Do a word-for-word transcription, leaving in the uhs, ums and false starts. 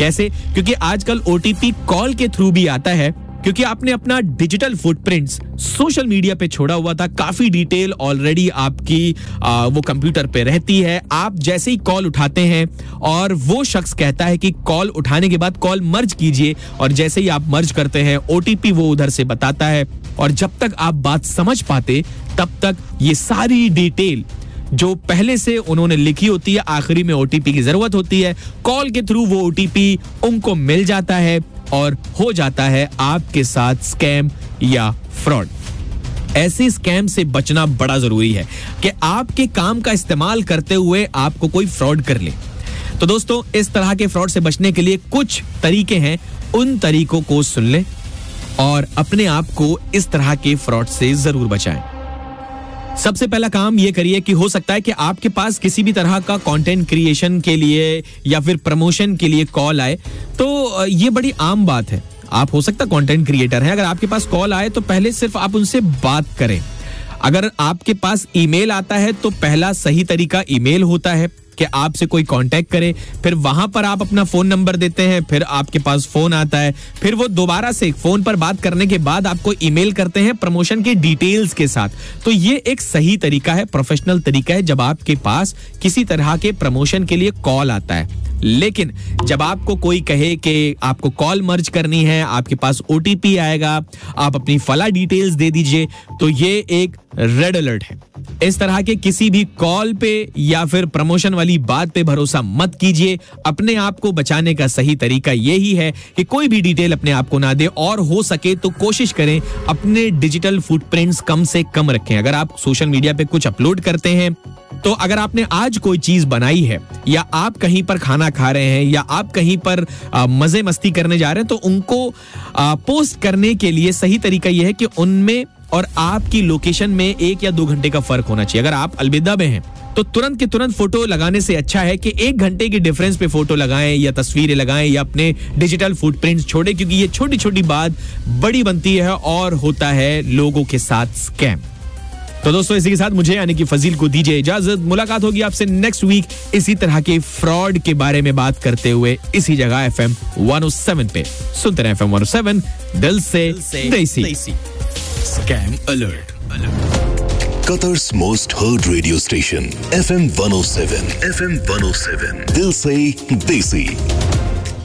कैसे? क्योंकि आजकल ओटीपी कॉल के थ्रू भी आता है, क्योंकि आपने अपना डिजिटल फुटप्रिंट्स सोशल मीडिया पे छोड़ा हुआ था। काफी डिटेल ऑलरेडी आपकी आ, वो कंप्यूटर पे रहती है। आप जैसे ही कॉल उठाते हैं और वो शख्स कहता है कि कॉल उठाने के बाद कॉल मर्ज कीजिए, और जैसे ही आप मर्ज करते हैं ओटीपी वो उधर से बताता है, और जब तक आप बात समझ पाते तब तक ये सारी डिटेल जो पहले से उन्होंने लिखी होती है, आखिरी में ओटीपी की जरूरत होती है, कॉल के थ्रू वो ओटीपी उनको मिल जाता है और हो जाता है आपके साथ स्कैम या फ्रॉड। ऐसे स्कैम से बचना बड़ा जरूरी है कि आपके काम का इस्तेमाल करते हुए आपको कोई फ्रॉड कर ले। तो दोस्तों, इस तरह के फ्रॉड से बचने के लिए कुछ तरीके हैं, उन तरीकों को सुन लें और अपने आप को इस तरह के फ्रॉड से जरूर बचाएं। सबसे पहला काम ये करिए कि हो सकता है कि आपके पास किसी भी तरह का कंटेंट क्रिएशन के लिए या फिर प्रमोशन के लिए कॉल आए, तो ये बड़ी आम बात है। आप हो सकता है कंटेंट क्रिएटर हैं, अगर आपके पास कॉल आए तो पहले सिर्फ आप उनसे बात करें। अगर आपके पास ईमेल आता है तो पहला सही तरीका ईमेल होता है कि आपसे कोई कांटेक्ट करे, फिर वहां पर आप अपना फोन नंबर देते हैं, फिर आपके पास फोन आता है, फिर वो दोबारा से फोन पर बात करने के बाद आपको ईमेल करते हैं प्रमोशन के डिटेल्स के साथ। तो ये एक सही तरीका है, प्रोफेशनल तरीका है जब आपके पास किसी तरह के प्रमोशन के लिए कॉल आता है। लेकिन जब आपको कोई कहे कि आपको कॉल मर्ज करनी है, आपके पास ओटीपी आएगा, आप अपनी फला डिटेल्स दे दीजिए, तो ये एक रेड अलर्ट है। इस तरह के किसी भी कॉल पे या फिर प्रमोशन वाली बात पे भरोसा मत कीजिए। अपने आप को बचाने का सही तरीका यही है कि कोई भी डिटेल अपने आप को ना दे, और हो सके तो कोशिश करें अपने डिजिटल फुटप्रिंट्स कम से कम रखें। अगर आप सोशल मीडिया पे कुछ अपलोड करते हैं, तो अगर आपने आज कोई चीज बनाई है, या आप कहीं पर खाना खा रहे हैं, या आप कहीं पर आ, मजे मस्ती करने जा रहे हैं, तो उनको आ, पोस्ट करने के लिए सही तरीका यह है कि उनमें और आपकी लोकेशन में एक या दो घंटे का फर्क होना चाहिए। अगर आप अलविदा में हैं तो तुरंत के तुरंत फोटो लगाने से अच्छा है कि एक घंटे के डिफरेंस पे फोटो लगाएं या तस्वीरें लगाएं या अपने डिजिटल फुटप्रिंट्स छोड़ें, क्योंकि ये छोटी छोटी बात बड़ी बनती है और होता है लोगों के साथ स्कैम। तो दोस्तों, इसी के साथ मुझे यानी कि फजील को दीजिए इजाजत। मुलाकात होगी आपसे नेक्स्ट वीक इसी तरह के फ्रॉड के बारे में बात करते हुए इसी जगह एफएम वन ओ सेवन पे। सुनते रहे एफएम वन ओ सेवन, दिल से देसी। Scam alert. Qatar's most heard radio station, F M one oh seven. F M one oh seven. Dil se Desi.